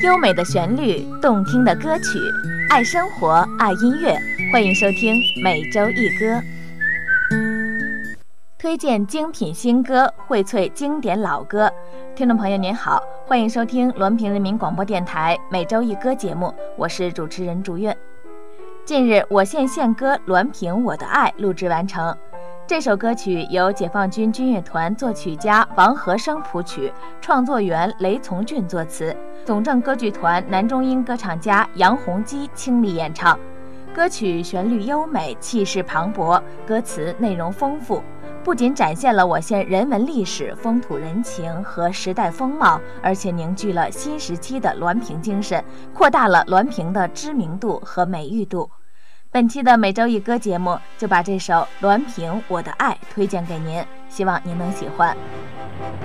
优美的旋律，动听的歌曲，爱生活，爱音乐，欢迎收听每周一歌，推荐精品新歌，荟萃经典老歌。听众朋友您好，欢迎收听滦平人民广播电台每周一歌节目，我是主持人朱韵。近日，我献歌《滦平我的爱》录制完成。这首歌曲由解放军军乐团作曲家王和生谱曲，创作员雷从俊作词，总政歌剧团男中音歌唱家杨洪基倾力演唱。歌曲旋律优美，气势磅礴，歌词内容丰富，不仅展现了我县人文历史、风土人情和时代风貌，而且凝聚了新时期的滦平精神，扩大了滦平的知名度和美誉度。本期的每周一歌节目就把这首《滦平我的爱》推荐给您，希望您能喜欢。